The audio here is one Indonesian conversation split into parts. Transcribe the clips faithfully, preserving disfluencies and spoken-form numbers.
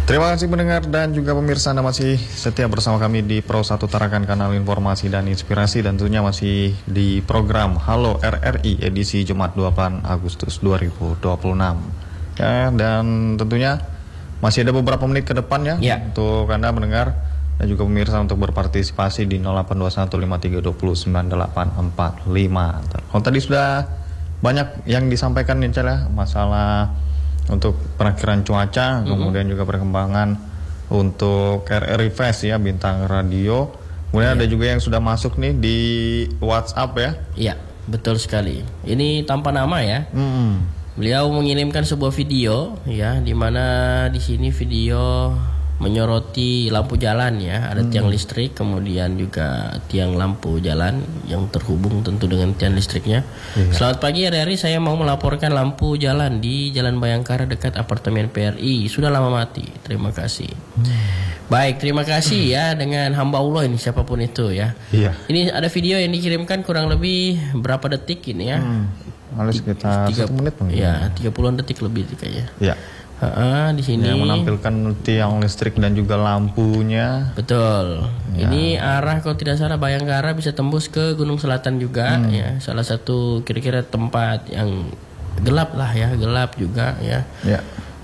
Terima kasih pendengar dan juga pemirsa, Anda masih setia bersama kami di Pro satu Tarakan, kanal informasi dan inspirasi, dan tentunya masih di program Halo R R I edisi Jumat dua puluh delapan Agustus dua ribu dua puluh enam. Ya, dan tentunya masih ada beberapa menit ke depan ya, ya untuk Anda mendengar dan juga pemirsa untuk berpartisipasi di nol delapan dua satu lima tiga dua nol sembilan delapan empat lima. Kalau tadi sudah banyak yang disampaikan nih, ya, masalah untuk perakhiran cuaca, mm-hmm. kemudian juga perkembangan untuk R R I Fest ya, bintang radio. Kemudian yeah. ada juga yang sudah masuk nih di WhatsApp ya. Iya, betul sekali. Ini tanpa nama ya. Mm-hmm. Beliau mengirimkan sebuah video ya, di mana di sini video menyoroti lampu jalan ya, ada hmm. tiang listrik, kemudian juga tiang lampu jalan yang terhubung tentu dengan tiang listriknya. Iya. Selamat pagi R R I, saya mau melaporkan lampu jalan di Jalan Bayangkara dekat apartemen P R I sudah lama mati. Terima kasih. Hmm. Baik, terima kasih hmm. ya dengan hamba Allah ini, siapapun itu ya. Iya. Ini ada video yang dikirimkan kurang lebih berapa detik ini ya? Hmm. Lalu sekitar tiga, satu menit mungkin. Ya, tiga puluhan detik lebih kayaknya. Iya. Uh, di sini yang menampilkan tiang listrik dan juga lampunya. Betul. Ya. Ini arah kalau tidak salah Bayangkara bisa tembus ke Gunung Selatan juga hmm. ya. Salah satu kira-kira tempat yang gelap lah ya, gelap juga ya. Ya.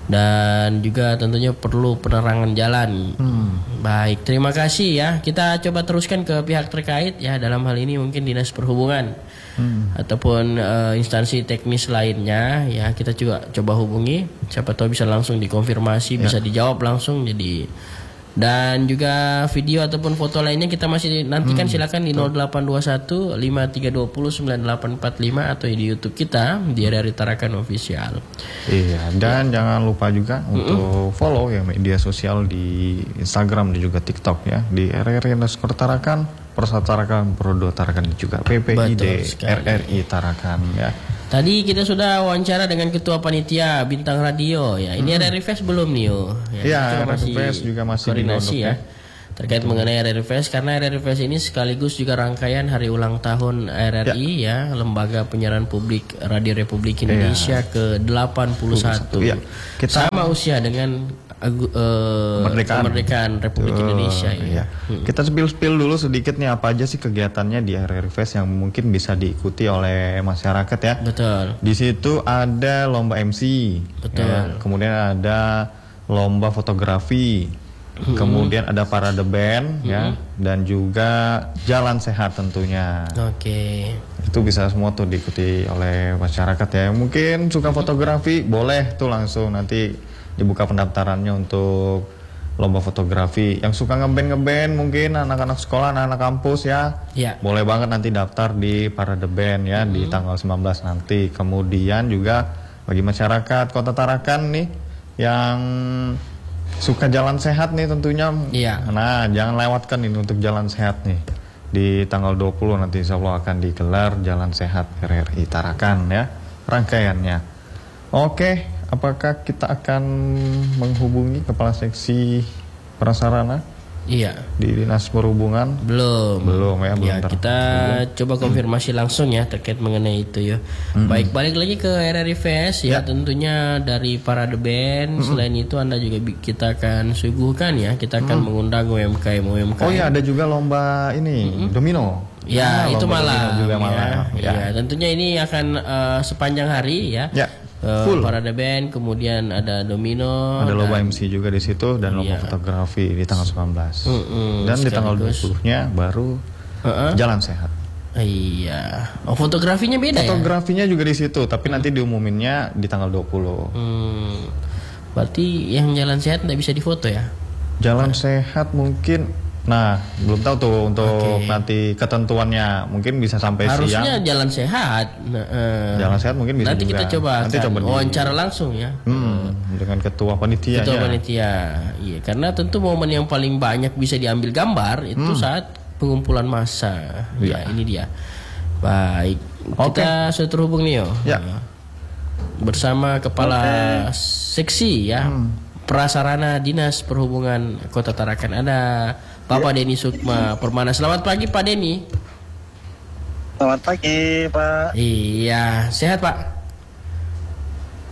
Dan juga tentunya perlu penerangan jalan. Hmm. Baik, terima kasih ya. Kita coba teruskan ke pihak terkait ya, dalam hal ini mungkin Dinas Perhubungan. Hmm. Ataupun uh, instansi teknis lainnya ya, kita juga coba hubungi, siapa tahu bisa langsung dikonfirmasi, ya. bisa dijawab langsung. Jadi, dan juga video ataupun foto lainnya kita masih nantikan. hmm. Silakan di nol delapan dua satu lima tiga dua nol sembilan delapan empat lima atau di YouTube kita di R R I Tarakan Official. Iya, dan ya. jangan lupa juga mm-hmm. untuk follow ya media sosial di Instagram dan juga TikTok ya, di R R I underscore Tarakan, Persatu Tarakan, Prodo Tarakan, juga P P I D R R I Tarakan ya. Tadi kita sudah wawancara dengan Ketua Panitia Bintang Radio ya. Ini hmm. R R I Fest belum nih yo? Ya, R R I Fest juga masih koordinasi ya. Terkait Betul. mengenai R R I Fest, karena R R I Fest ini sekaligus juga rangkaian hari ulang tahun R R I ya, ya Lembaga Penyiaran Publik Radio Republik Indonesia ya. ke delapan puluh satu. Ya. Kita sama usia dengan Agu, uh, kemerdekaan. kemerdekaan Republik uh, Indonesia ya. ya. Hmm. Kita spill-spill dulu sedikit nih, apa aja sih kegiatannya di R R I Fest yang mungkin bisa diikuti oleh masyarakat ya. Betul. Di situ ada lomba M C. Betul. Ya. Kemudian ada lomba fotografi. Hmm. Kemudian ada parade band hmm. ya, dan juga jalan sehat tentunya. Oke. Okay. Itu bisa semua tuh diikuti oleh masyarakat ya. Mungkin suka fotografi, hmm. boleh tuh langsung nanti dibuka pendaftarannya untuk lomba fotografi. Yang suka ngeband-ngeband mungkin anak-anak sekolah, anak-anak kampus ya, ya. boleh banget nanti daftar di parade band ya, hmm. di tanggal sembilan belas nanti. Kemudian juga bagi masyarakat Kota Tarakan nih yang suka jalan sehat nih tentunya, ya. nah jangan lewatkan ini untuk jalan sehat nih. Di tanggal dua puluh nanti insya Allah akan digelar jalan sehat R R I Tarakan ya, rangkaiannya. Oke. Apakah kita akan menghubungi Kepala Seksi Prasarana? Iya. Di Dinas Perhubungan? Belum. Belum ya, belum. Ya, kita belum. coba konfirmasi hmm. langsung ya terkait mengenai itu ya. Hmm. Baik, balik lagi ke R R I Fest ya, ya. Tentunya dari parade band. Hmm. Selain itu Anda juga kita akan suguhkan ya, kita akan hmm. mengundang U M K M U M K M. Oh ya, ada juga lomba ini, hmm. domino. Ya, nah, itu malam. Juga malam. Ya. Ya. ya, tentunya ini akan uh, sepanjang hari ya. Ya. Uh, parade band, kemudian ada domino, ada lomba M C juga di situ, dan lomba iya. fotografi di tanggal sembilan belas. Mm -mm, dan di tanggal dua puluh-nya baru uh-uh. jalan sehat. Iya. Oh, fotografinya beda fotografinya ya? Fotografinya juga di situ, tapi hmm. nanti diumuminnya di tanggal dua puluh. Hmm. Berarti yang jalan sehat tidak bisa difoto ya? Jalan nah. sehat mungkin. Nah, belum tahu tuh untuk okay. nanti ketentuannya, mungkin bisa sampai harusnya siang. Harusnya jalan sehat. Nah, uh, jalan sehat mungkin bisa nanti juga. kita coba, nanti coba wawancara di... langsung ya. Hmm, dengan ketua panitia. Ketua panitia. Iya, karena tentu momen yang paling banyak bisa diambil gambar itu hmm. saat pengumpulan massa. Ya, ya ini dia. Baik. Okay. Kita sudah terhubung nih yo. Ya. Bersama Kepala okay. Seksi ya. Hmm. Prasarana Dinas Perhubungan Kota Tarakan, ada Bapak Denny Sukma Permana. Selamat pagi Pak Denny. Selamat pagi Pak. Iya, sehat Pak?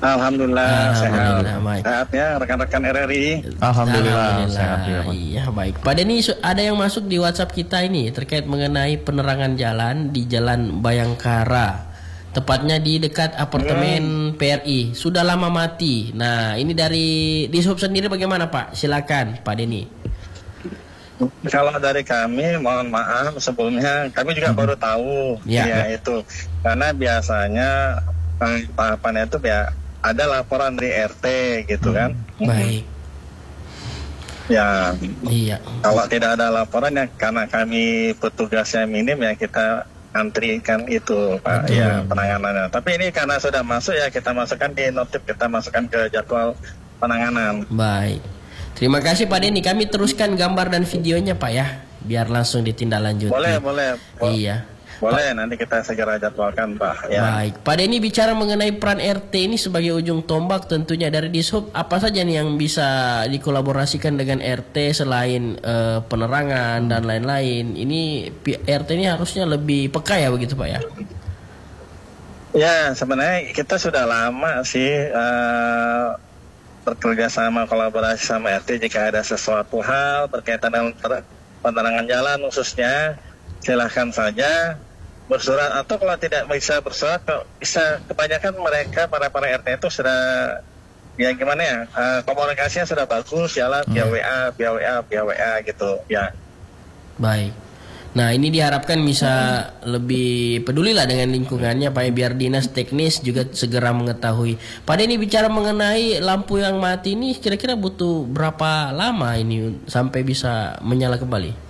Alhamdulillah, Alhamdulillah, sehat. baik. Sehat ya rekan-rekan R R I. Alhamdulillah, sehat juga, Pak. Iya baik. Pak Denny, su- ada yang masuk di WhatsApp kita ini terkait mengenai penerangan jalan di Jalan Bayangkara, tepatnya di dekat apartemen P R I. Sudah lama mati. Nah, ini dari Dishub sendiri bagaimana Pak? Silakan Pak Denny. Kalau dari kami, mohon maaf sebelumnya, kami juga baru tahu Ya. ya itu, karena biasanya eh, tahapannya itu ya ada laporan dari R T gitu kan. Baik. Ya, Iya. kalau tidak ada laporan ya karena kami petugasnya minim ya kita antrikan itu Pak, Betul. ya penanganannya. Tapi ini karena sudah masuk ya kita masukkan di notif, kita masukkan ke jadwal penanganan. Baik. Terima kasih Pak Denny. Kami teruskan gambar dan videonya Pak ya, biar langsung ditindaklanjuti. Boleh, boleh. Bo- Iya. Boleh, nanti kita segera jadwalkan Pak. Ya. Baik, Pak Denny bicara mengenai peran R T ini sebagai ujung tombak tentunya dari Dishub, apa saja nih yang bisa dikolaborasikan dengan R T selain eh, penerangan dan lain-lain. Ini pi- R T ini harusnya lebih peka ya begitu Pak ya? Ya, sebenarnya kita sudah lama sih eh, bekerja sama, kolaborasi sama R T jika ada sesuatu hal berkaitan dengan ter- penerangan jalan khususnya, silahkan saja bersurat, atau kalau tidak bisa bersurat, kok bisa, kebanyakan mereka para para R T itu sudah ya gimana ya, eh, komunikasinya sudah bagus, jalan via W A, via W A, via W A gitu ya. Baik. Nah ini diharapkan bisa lebih peduli lah dengan lingkungannya Pak ya, biar dinas teknis juga segera mengetahui. Pak Denny bicara mengenai lampu yang mati ini kira-kira butuh berapa lama ini sampai bisa menyala kembali?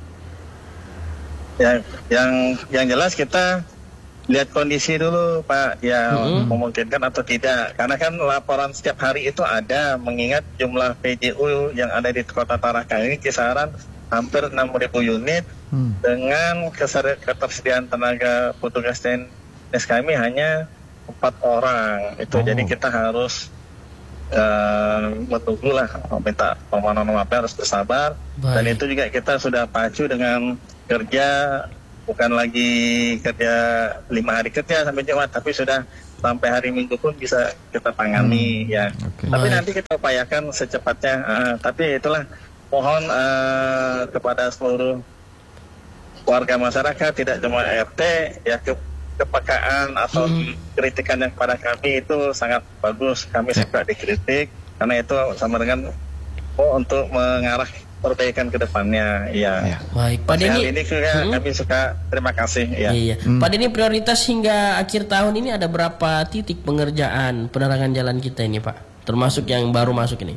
Yang yang yang jelas kita lihat kondisi dulu Pak, ya Mm-hmm. memungkinkan atau tidak, karena kan laporan setiap hari itu ada, mengingat jumlah P J U yang ada di Kota Tarakan ini kisaran hampir enam ribu unit. Hmm. Dengan keser- ketersediaan tenaga petugas T N S kami hanya empat orang itu. Oh. Jadi kita harus uh, menunggu lah, minta permohonan maaf, harus bersabar. Baik. Dan itu juga kita sudah pacu dengan kerja, bukan lagi kerja lima hari kerja sampai Jumat, tapi sudah sampai hari Minggu pun bisa kita tangani ya. Oke. Tapi Baik. nanti kita upayakan secepatnya. Uh, tapi itulah, mohon uh, kepada seluruh warga masyarakat, tidak cuma R T ya, ke, kepekaan atau kritikan yang kepada kami itu sangat bagus. Kami suka dikritik karena itu sama dengan oh, untuk mengarah perbaikan ke depannya. Iya. Ya. Baik, Pak Hal Denny. ini juga Hmm? kami suka, terima kasih ya. Iya. Pak Denny, prioritas hingga akhir tahun ini ada berapa titik pengerjaan penerangan jalan kita ini Pak? Termasuk yang baru masuk ini.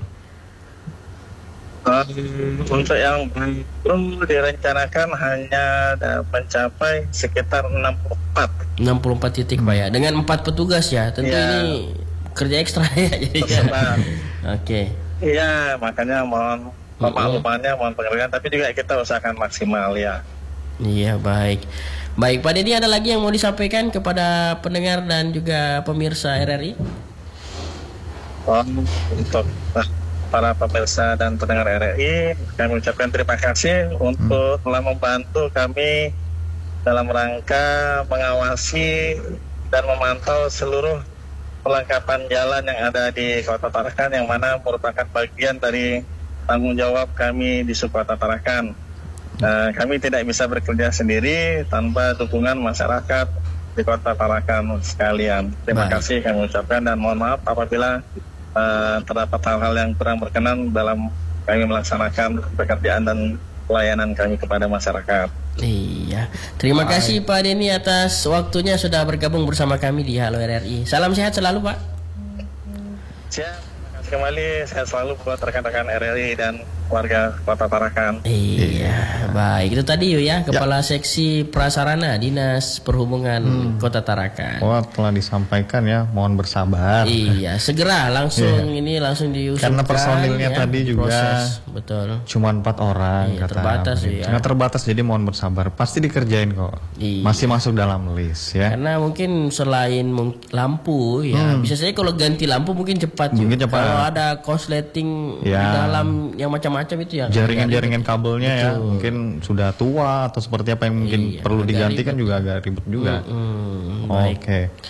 Um, untuk yang belum direncanakan hanya ada mencapai sekitar enam puluh empat. enam puluh empat titik Pak ya. Dengan empat petugas ya. Tentu Ya. ini kerja ekstra ya jadinya. Tersebar. Oke. Iya, makanya mohon pemaklumannya, mohon pengertian, tapi juga kita usahakan maksimal ya. Iya, baik. Baik, Pak Denny, ada lagi yang mau disampaikan kepada pendengar dan juga pemirsa R R I? Oh, untuk para pemirsa dan pendengar R R I, kami ucapkan terima kasih untuk telah membantu kami dalam rangka mengawasi dan memantau seluruh perlengkapan jalan yang ada di Kota Tarakan, yang mana merupakan bagian dari tanggung jawab kami di Kota Tarakan. Uh, kami tidak bisa bekerja sendiri tanpa dukungan masyarakat di Kota Tarakan sekalian. Terima Baik. kasih kami ucapkan, dan mohon maaf apabila uh, terdapat hal-hal yang kurang berkenan dalam kami melaksanakan pekerjaan dan pelayanan kami kepada masyarakat. Iya. Terima kasih Pak Denny atas waktunya sudah bergabung bersama kami di Halo R R I. Salam sehat selalu Pak. Siap, terima kasih kembali. Sehat selalu buat rekan-rekan R R I dan warga Kota Tarakan. Iya, baik. Itu tadi yuk ya, Kepala Seksi Prasarana Dinas Perhubungan Kota Tarakan. Oh, telah disampaikan ya, mohon bersabar. Iya, segera langsung ini langsung diusulkan. Karena personilnya ya, tadi juga proses. Betul. Cuma empat orang Iya, kata terbatas Budi. ya. Nggak terbatas, jadi mohon bersabar. Pasti dikerjain kok. Iya. Masih masuk dalam list ya. Karena mungkin selain mung- lampu ya, bisa saja kalau ganti lampu mungkin cepat. Mungkin juga. cepat. Kalau ada korsleting di Ya. dalam yang macam-macam itu ya. Jaringan-jaringan kabelnya ya, Betul. mungkin sudah tua atau seperti apa yang mungkin Iya, perlu agak diganti ribet. kan juga agak ribet juga. Hmm, baik. Oke.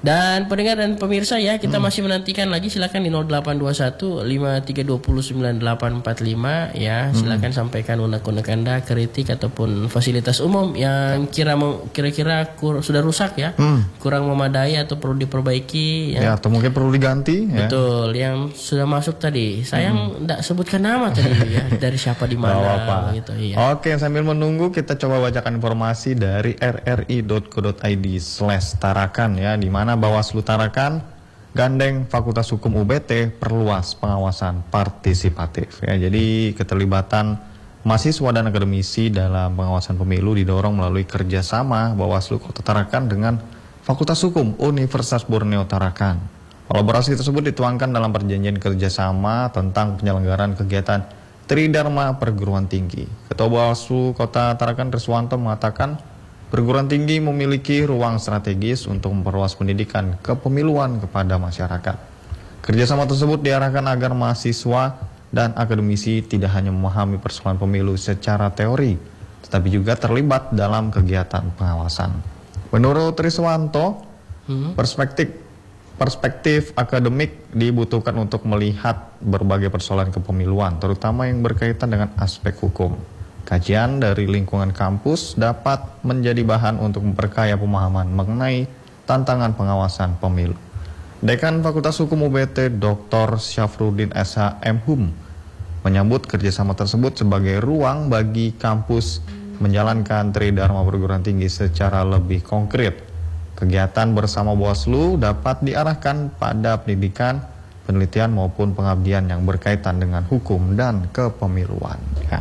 Dan pendengar dan pemirsa ya, kita hmm. masih menantikan lagi, silakan di nol delapan dua satu lima tiga dua nol sembilan delapan empat lima ya. Silakan hmm. sampaikan unek-unek Anda, kritik ataupun fasilitas umum yang kira kira-kira kur, sudah rusak ya. Hmm. Kurang memadai atau perlu diperbaiki Ya, ya. atau mungkin perlu diganti ya. Betul, yang sudah masuk tadi. Sayang enggak hmm. sebutkan nama tadi ya, dari siapa di mana gitu ya. Oke, sambil menunggu kita coba bacakan informasi dari r r i dot co dot i d slash tarakan ya, di mana Bawaslu Tarakan gandeng Fakultas Hukum U B T perluas pengawasan partisipatif ya. Jadi keterlibatan mahasiswa dan akademisi dalam pengawasan pemilu didorong melalui kerjasama Bawaslu Kota Tarakan dengan Fakultas Hukum Universitas Borneo Tarakan. Kolaborasi tersebut dituangkan dalam perjanjian kerjasama tentang penyelenggaraan kegiatan Tridharma Perguruan Tinggi. Ketua Bawaslu Kota Tarakan Riswanto mengatakan perguruan tinggi memiliki ruang strategis untuk memperluas pendidikan kepemiluan kepada masyarakat. Kerjasama tersebut diarahkan agar mahasiswa dan akademisi tidak hanya memahami persoalan pemilu secara teori, tetapi juga terlibat dalam kegiatan pengawasan. Menurut Riswanto, hmm. perspektif perspektif akademik dibutuhkan untuk melihat berbagai persoalan kepemiluan, terutama yang berkaitan dengan aspek hukum. Kajian dari lingkungan kampus dapat menjadi bahan untuk memperkaya pemahaman mengenai tantangan pengawasan pemilu. Dekan Fakultas Hukum U B T Doktor Syafruddin S H M Hum menyambut kerjasama tersebut sebagai ruang bagi kampus menjalankan Tridharma Perguruan Tinggi secara lebih konkret. Kegiatan bersama Bawaslu dapat diarahkan pada pendidikan, penelitian maupun pengabdian yang berkaitan dengan hukum dan kepemiluan. Ya.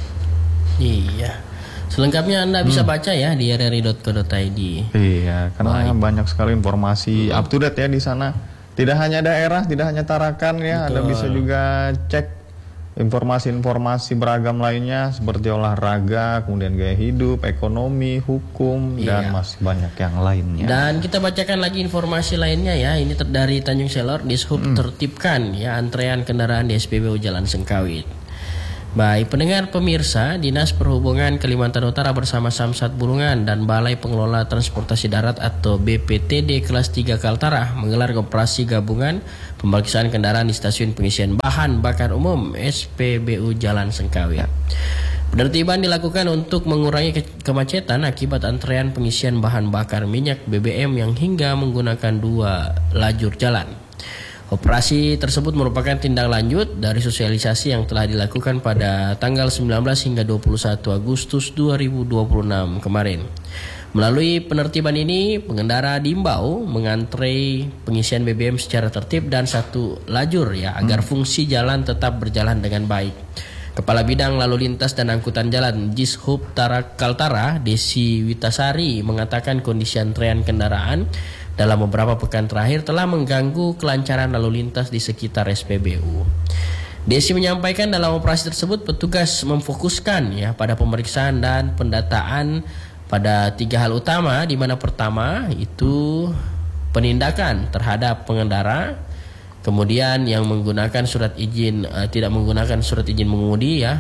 Iya, selengkapnya Anda bisa hmm. baca ya di r r i dot co dot i d. Iya, karena Baik. banyak sekali informasi hmm. up to date ya di sana. Tidak hanya daerah, tidak hanya Tarakan ya, Betul. Anda bisa juga cek informasi-informasi beragam lainnya seperti olahraga, kemudian gaya hidup, ekonomi, hukum, iya. dan masih banyak yang lainnya. Dan kita bacakan lagi informasi lainnya ya. Ini dari Tanjung Selor, Dishub hmm. tertibkan ya antrean kendaraan di S P B U Jalan Sengkawit. Baik, pendengar pemirsa, Dinas Perhubungan Kalimantan Utara bersama Samsat Bulungan dan Balai Pengelola Transportasi Darat atau B P T D kelas tiga Kaltara menggelar operasi gabungan pemeriksaan kendaraan di stasiun pengisian bahan bakar umum S P B U Jalan Sengkawit. Penertiban dilakukan untuk mengurangi ke- kemacetan akibat antrean pengisian bahan bakar minyak B B M yang hingga menggunakan dua lajur jalan. Operasi tersebut merupakan tindak lanjut dari sosialisasi yang telah dilakukan pada tanggal sembilan belas hingga dua puluh satu Agustus dua ribu dua puluh enam kemarin. Melalui penertiban ini, pengendara diimbau mengantre pengisian B B M secara tertib dan satu lajur ya, agar hmm. fungsi jalan tetap berjalan dengan baik. Kepala Bidang Lalu Lintas dan Angkutan Jalan Dishub Tarak Kaltara, Desi Witasari, mengatakan kondisi antrean kendaraan dalam beberapa pekan terakhir telah mengganggu kelancaran lalu lintas di sekitar S P B U. Desi menyampaikan dalam operasi tersebut petugas memfokuskan ya pada pemeriksaan dan pendataan pada tiga hal utama, di mana pertama itu penindakan terhadap pengendara, kemudian yang menggunakan surat izin uh, tidak menggunakan surat izin mengemudi ya,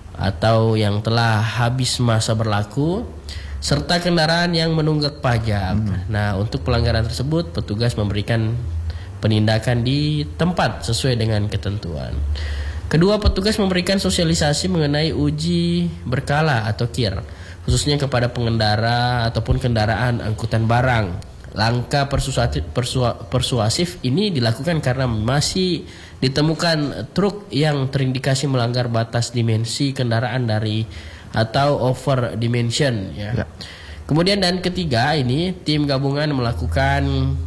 atau yang telah habis masa berlaku, serta kendaraan yang menunggak pajak. Hmm. Nah, untuk pelanggaran tersebut petugas memberikan penindakan di tempat sesuai dengan ketentuan. Kedua, petugas memberikan sosialisasi mengenai uji berkala atau K I R, khususnya kepada pengendara ataupun kendaraan angkutan barang. Langkah persuasif, persua, persuasif ini dilakukan karena masih ditemukan truk yang terindikasi melanggar batas dimensi kendaraan dari atau over dimension ya. ya. Kemudian dan ketiga ini tim gabungan melakukan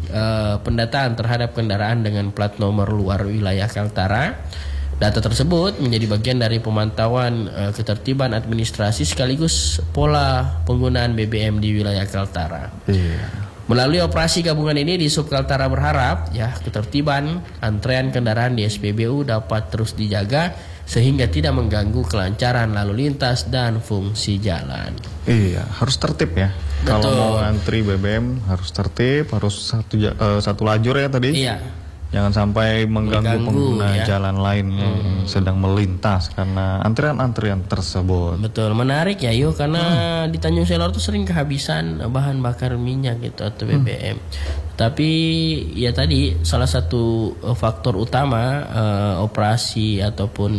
uh, pendataan terhadap kendaraan dengan plat nomor luar wilayah Kaltara. Data tersebut menjadi bagian dari pemantauan uh, ketertiban administrasi sekaligus pola penggunaan B B M di wilayah Kaltara. Ya. Melalui operasi gabungan ini di Sub Kaltara berharap ya ketertiban antrean kendaraan di S P B U dapat terus dijaga sehingga tidak mengganggu kelancaran lalu lintas dan fungsi jalan. Iya, harus tertib ya. Betul. Kalau mau antri B B M harus tertib, harus satu uh, satu lajur ya tadi. Iya. Jangan sampai mengganggu, Mengganggu, pengguna ya. jalan lainnya Hmm. yang sedang melintas karena antrian-antrian tersebut. Betul, menarik ya yuk karena di Tanjung Selor tuh sering kehabisan bahan bakar minyak gitu atau B B M. Tapi ya tadi salah satu eh, faktor utama eh, operasi ataupun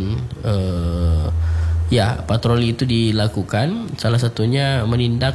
eh, ya patroli itu dilakukan. Salah satunya menindak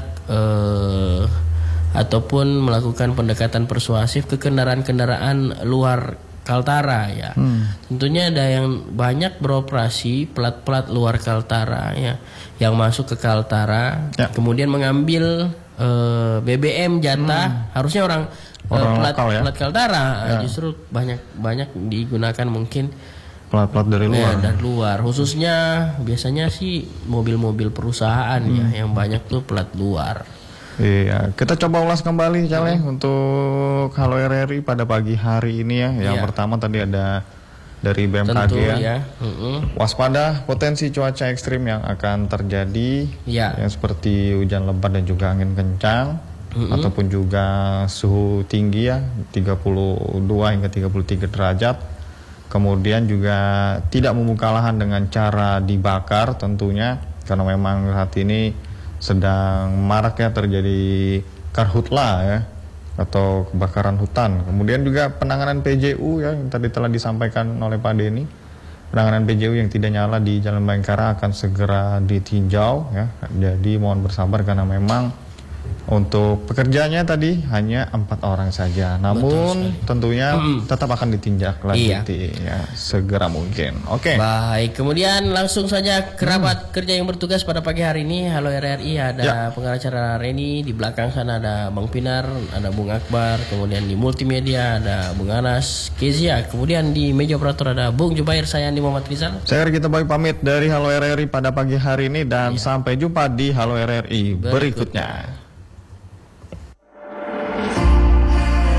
eh, ataupun melakukan pendekatan persuasif ke kendaraan-kendaraan luar Kaltara ya. Hmm. Tentunya ada yang banyak beroperasi plat-plat luar Kaltara ya, yang masuk ke Kaltara, Ya. kemudian mengambil uh, B B M jatah. Hmm. Harusnya orang, Orang uh, plat, lokal ya. plat Kaltara Ya. justru banyak banyak digunakan mungkin Plat-plat dari luar. ya, dari luar. Khususnya biasanya sih mobil-mobil perusahaan Hmm. ya, yang banyak tuh plat luar. Iya, kita coba ulas kembali Caleh Hmm. untuk Halo R R I pada pagi hari ini ya. Yang Iya. pertama tadi ada dari B M K G Tentu ya. ya. Mm-mm. Waspada potensi cuaca ekstrim yang akan terjadi, Ya. yang seperti hujan lebat dan juga angin kencang, Mm-mm. ataupun juga suhu tinggi ya, tiga puluh dua hingga tiga puluh tiga derajat. Kemudian juga tidak membuka lahan dengan cara dibakar tentunya, karena memang saat ini sedang marak ya terjadi karhutla ya, atau kebakaran hutan. Kemudian juga penanganan P J U ya, yang tadi telah disampaikan oleh Pak Denny. Penanganan P J U yang tidak nyala di Jalan Bayangkara akan segera ditinjau ya. Jadi mohon bersabar karena memang untuk pekerjaannya tadi hanya empat orang saja. Namun tentunya Hmm. tetap akan ditinjak lanjuti ya, segera mungkin. Oke. Baik, kemudian langsung saja kerabat kerja yang bertugas pada pagi hari ini. Halo R R I, ada Ya. pengacara Reni, di belakang sana ada Bang Pinar, ada Bung Akbar, kemudian di multimedia ada Bung Anas Kezia, kemudian di meja operator ada Bung Jubair, saya Andi Muhammad Rizal. Saya kita bagi pamit dari Halo R R I pada pagi hari ini dan sampai jumpa di Halo R R I berikutnya. Berikutnya.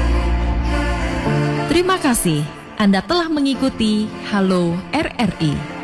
Terima kasih Anda telah mengikuti Halo R R I.